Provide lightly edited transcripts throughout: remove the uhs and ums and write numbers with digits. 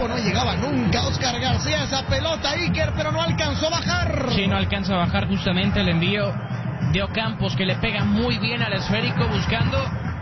equipo no llegaba nunca. Oscar García, esa pelota, Iker, pero no alcanzó a bajar. Sí, no alcanza a bajar justamente el envío de Ocampos, que le pega muy bien al esférico buscando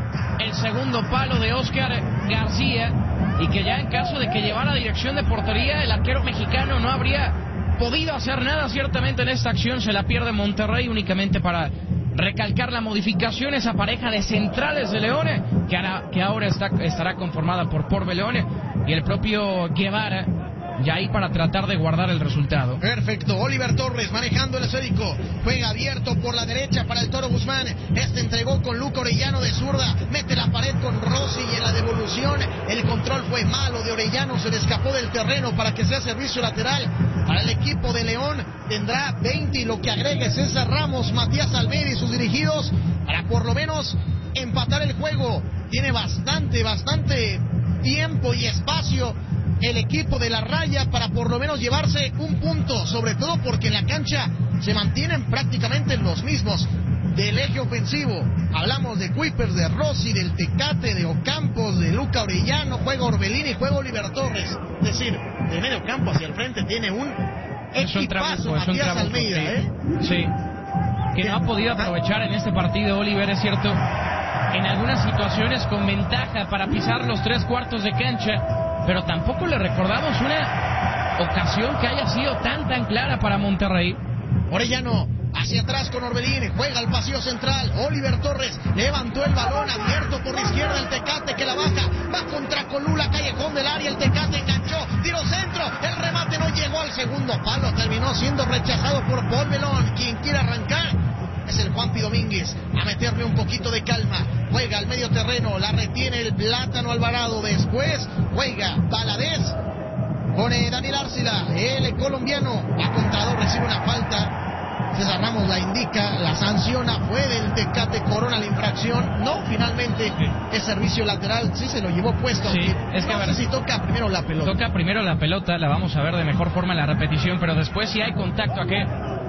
el segundo palo de Oscar García, y que ya en caso de que llevara dirección de portería, el arquero mexicano no habría podido hacer nada ciertamente en esta acción. Se la pierde Monterrey, únicamente para recalcar la modificación, esa pareja de centrales de Leone, que ahora estará conformada por Leone y el propio Guevara, ya ahí para tratar de guardar el resultado. Perfecto, Oliver Torres manejando el esférico, juega abierto por la derecha para el Toro Guzmán, entregó con Luca Orellano de zurda, mete la pared con Rossi, y en la devolución el control fue malo de Orellano, se le escapó del terreno para que sea servicio lateral para el equipo de León. Tendrá 20 y lo que agregue César Ramos, Matías Almeida y sus dirigidos para por lo menos empatar el juego. Tiene bastante tiempo y espacio el equipo de la Raya para por lo menos llevarse un punto, sobre todo porque en la cancha se mantienen prácticamente los mismos del eje ofensivo. Hablamos de Kuipers, de Rossi, del Tecate, de Ocampos, de Luca Orellano, juega Orbelín y juega Oliver Torres. Es decir, de medio campo hacia el frente tiene un equipazo Matías Almeida, sí, que no ha podido aprovechar en este partido Oliver, es cierto, en algunas situaciones con ventaja para pisar los 3/4 de cancha, pero tampoco le recordamos una ocasión que haya sido tan clara para Monterrey. Orellano hacia atrás con Orbelín, juega al pasillo central, Oliver Torres levantó el balón, abierto por la izquierda el Tecate, que la baja, va contra Colula, callejón del área, el Tecate enganchó, tiro centro, el remate no llegó al segundo palo, terminó siendo rechazado por Paul Belón. Quien quiere arrancar es el Juanpi Domínguez, a meterle un poquito de calma, juega al medio terreno, la retiene el Plátano Alvarado, después juega Valadez con Daniel Arcila, el colombiano, a contador, recibe una falta, César Ramos la indica, la sanciona, fue del Tecate Corona la infracción, no, finalmente es servicio lateral, sí se lo llevó puesto, sí, es que no sé si toca primero la pelota. Toca primero la pelota, la vamos a ver de mejor forma en la repetición, pero después si hay contacto, ¿a qué?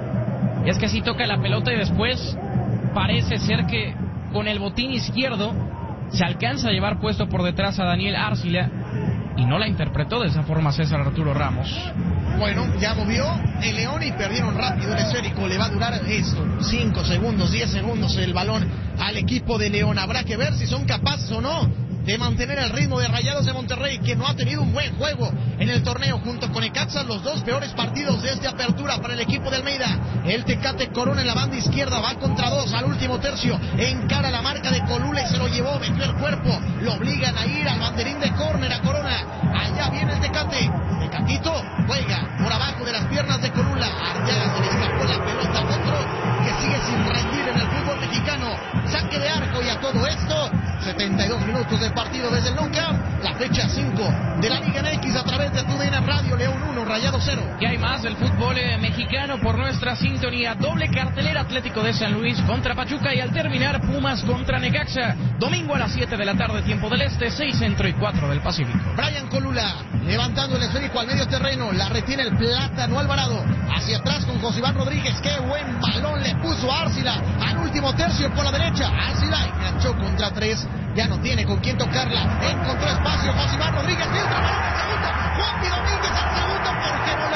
Es que si toca la pelota y después parece ser que con el botín izquierdo se alcanza a llevar puesto por detrás a Daniel Arcila y no la interpretó de esa forma César Arturo Ramos. Bueno, ya movió el León y perdieron rápido el esférico. Le va a durar esto 5 segundos, 10 segundos el balón al equipo de León. Habrá que ver si son capaces o no de mantener el ritmo de Rayados de Monterrey, que no ha tenido un buen juego en el torneo, junto con Necaxa, los dos peores partidos desde apertura para el equipo de Almeida. El Tecate Corona en la banda izquierda, va contra dos al último tercio, encara la marca de Colula y se lo llevó, metió el cuerpo, lo obligan a ir al banderín de córner a Corona. Allá viene el Tecate, Tecatito juega por abajo de las piernas de Colula, Arteaga se le escapó la pelota a otro que sigue sin rendir en el fútbol mexicano. Saque de arco, y a todo esto 72 minutos de partido desde el Nou Camp, la fecha 5 de la Liga MX a través de TUDN Radio. León 1, Rayados 0. Y hay más del fútbol mexicano por nuestra sintonía. Doble cartelera: Atlético de San Luis contra Pachuca, y al terminar Pumas contra Necaxa. Domingo a las 7 de la tarde, tiempo del Este, 6 Centro y 4 del Pacífico. Brian Colula levantando el esférico al medio terreno, la retiene el Plátano Alvarado, hacia atrás con José Iván Rodríguez. Qué buen balón le puso a Arcila al último tercio por la derecha. Arcila enganchó contra tres, ya no tiene con quién tocarla, encontró espacio José Iván Rodríguez, filtra balón al segundo, Juanpi Domínguez al segundo porque no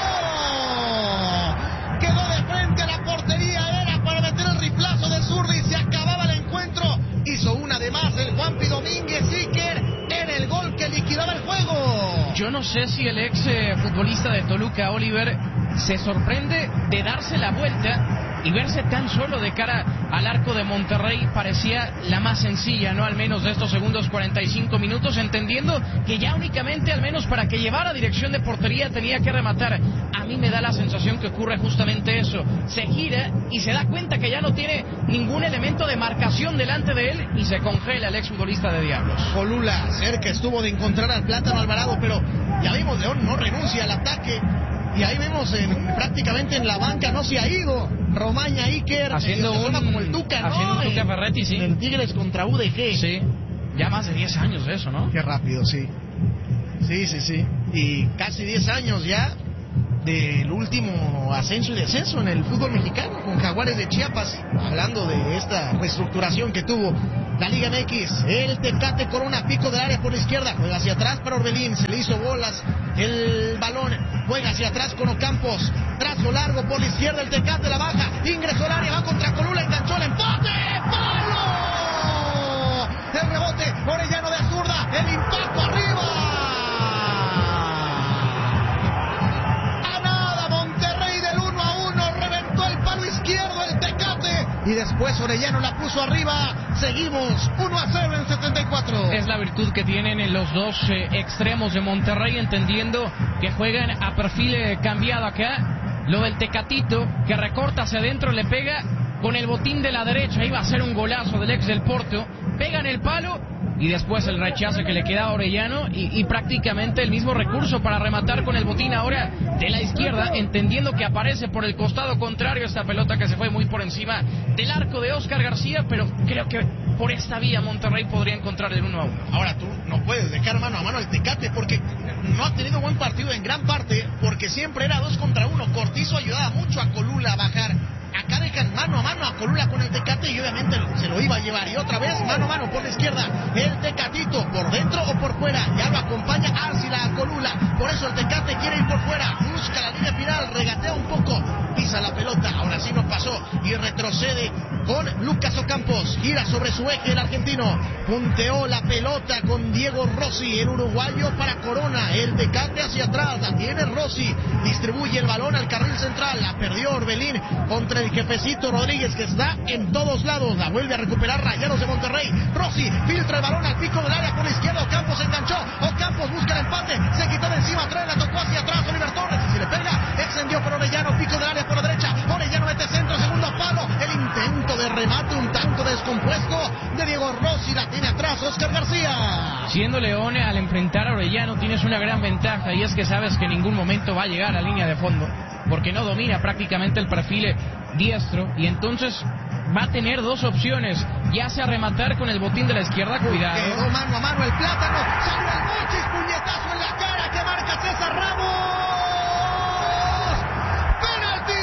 le pegó, quedó de frente a la portería, era para meter el riflazo de zurda y se acababa el encuentro. Hizo una de más el Juanpi Domínguez, Iker, en el gol que liquidaba el juego. Yo no sé si el ex futbolista de Toluca, Oliver, se sorprende de darse la vuelta y verse tan solo de cara al arco de Monterrey. Parecía la más sencilla, ¿no? Al menos de estos segundos 45 minutos, entendiendo que ya únicamente, al menos para que llevara dirección de portería, tenía que rematar. A mí me da la sensación que ocurre justamente eso. Se gira y se da cuenta que ya no tiene ningún elemento de marcación delante de él y se congela el exfutbolista de Diablos. Colula cerca estuvo de encontrar al Plátano Alvarado, pero ya vimos, León no renuncia al ataque. Y ahí vemos prácticamente en la banca no se ha ido Romaña, Iker, haciendo como el Tuca, ¿no? Haciendo un Tuca Ferretti, sí. En Tigres contra UDG. Sí, ya más de 10 años de eso, ¿no? Qué rápido, sí. Sí. Y casi 10 años ya del último ascenso y descenso en el fútbol mexicano con Jaguares de Chiapas, hablando de esta reestructuración que tuvo la Liga MX. El Tecate Corona, pico del área por la izquierda, juega hacia atrás para Orbelín, se le hizo bolas el balón, juega hacia atrás con Ocampos, trazo largo por la izquierda, el Tecate la baja, ingresó al área, va contra Colula, enganchó el empate, ¡palo! El rebote, Orellano de zurda, el impacto arriba. A nada, Monterrey del 1-1, reventó el palo izquierdo el Tecate y después Orellano la puso arriba. Seguimos 1-0 en 74. Es la virtud que tienen en los dos extremos de Monterrey, entendiendo que juegan a perfil cambiado acá. Lo del Tecatito, que recorta hacia adentro, le pega con el botín de la derecha. Iba a ser un golazo del ex del Porto. Pega en el palo y después el rechazo que le queda a Orellano y prácticamente el mismo recurso para rematar con el botín ahora de la izquierda, entendiendo que aparece por el costado contrario esta pelota que se fue muy por encima del arco de Óscar García, pero creo que por esta vía Monterrey podría encontrar el 1-1. Ahora tú no puedes dejar mano a mano al Tecate porque no ha tenido buen partido en gran parte, porque siempre era 2 contra 1. Cortizo ayudaba mucho a Colula a bajar. Acá dejan mano a mano a Colula con el Tecate y obviamente se lo iba a llevar. Y otra vez mano a mano por la izquierda. El Tecatito, por dentro o por fuera. Ya lo acompaña Arcila a Colula. Por eso el Tecate quiere ir por fuera. Busca la línea final, regatea un poco. Pisa la pelota, ahora sí no pasó. Y retrocede con Lucas Ocampos. Gira sobre su eje el argentino. Punteó la pelota con Diego Rossi, el uruguayo para Corona. El Tecate hacia atrás, la tiene Rossi. Distribuye el balón al carril central. La perdió Orbelín contra el jefecito Rodríguez, que está en todos lados. La vuelve a recuperar Rayados de Monterrey. Rossi filtra el balón al pico del área por la izquierda. Ocampos enganchó. Ocampos busca el empate. Se quitó de encima. Trae, la tocó hacia atrás. Oliver Torres. Si le pega, extendió por Orellano. Pico del área por la derecha. Orellano mete centro. Segundo palo. El intento de remate un tanto descompuesto de Diego Rossi. La tiene atrás Óscar García. Siendo León, al enfrentar a Orellano tienes una gran ventaja, y es que sabes que en ningún momento va a llegar a línea de fondo, porque no domina prácticamente el perfil diestro, y entonces va a tener dos opciones, ya sea rematar con el botín de la izquierda, cuidado. Quedó mano a mano el Plátano, salió el Mochis, puñetazo en la cara que marca César Ramos. ¡Penalti!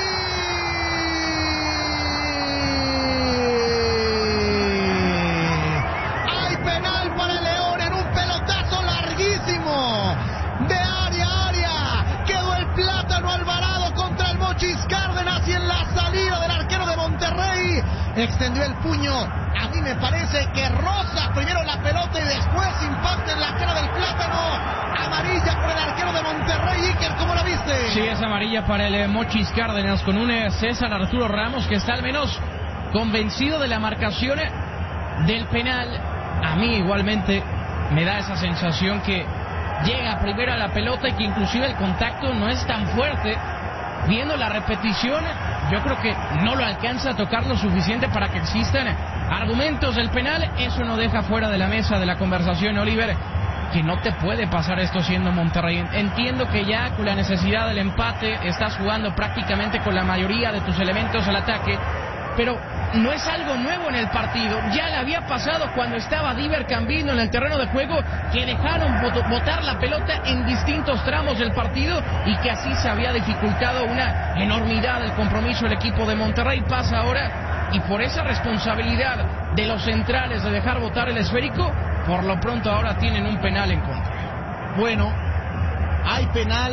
Hay penal para el León en un pelotazo larguísimo de área a área. Quedó el Plátano Alvarado contra el Mochis Cárdenas y en la salida del arquero de Monterrey extendió el puño. A mí me parece que roza primero la pelota y después impacta en la cara del Plátano. Amarilla por el arquero de Monterrey. Iker, ¿cómo la viste? Sí, es amarilla para el Mochis Cárdenas, con un César Arturo Ramos que está al menos convencido de la marcación del penal. A mí igualmente me da esa sensación que llega primero a la pelota y que inclusive el contacto no es tan fuerte. Viendo la repetición, yo creo que no lo alcanza a tocar lo suficiente para que existan argumentos del penal. Eso no deja fuera de la mesa de la conversación, Oliver, que no te puede pasar esto siendo Monterrey. Entiendo que ya con la necesidad del empate estás jugando prácticamente con la mayoría de tus elementos al ataque, pero no es algo nuevo en el partido. Ya le había pasado cuando estaba Diver Cambino en el terreno de juego, que dejaron botar la pelota en distintos tramos del partido y que así se había dificultado una enormidad del compromiso del equipo de Monterrey. Pasa ahora, y por esa responsabilidad de los centrales de dejar botar el esférico, por lo pronto ahora tienen un penal en contra. Bueno, hay penal.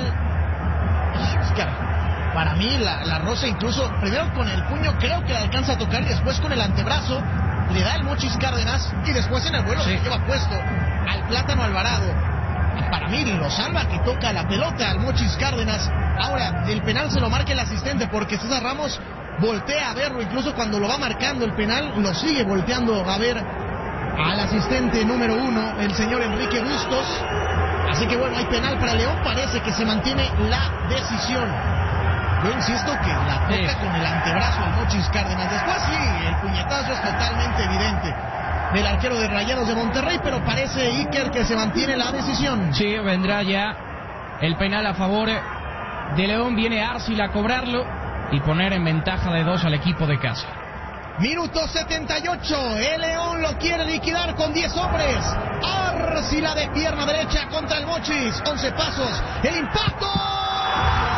Oscar, para mí la roza incluso, primero con el puño creo que la alcanza a tocar y después con el antebrazo le da el Mochis Cárdenas y después en el vuelo se lleva puesto al Plátano Alvarado. Para mí lo salva que toca la pelota al Mochis Cárdenas. Ahora el penal se lo marca el asistente porque César Ramos voltea a verlo, incluso cuando lo va marcando el penal lo sigue volteando a ver al asistente número 1, el señor Enrique Bustos. Así que bueno, hay penal para León, parece que se mantiene la decisión. Yo insisto que la toca con el antebrazo al Mochis Cárdenas. Después sí, el puñetazo es totalmente evidente del arquero de Rayados de Monterrey, pero parece, Iker, que se mantiene la decisión. Sí, vendrá ya el penal a favor de León. Viene Arcila a cobrarlo y poner en ventaja de 2 al equipo de casa. Minuto 78, el León lo quiere liquidar con 10 hombres. Arcila de pierna derecha contra el Mochis, 11 pasos, el impacto.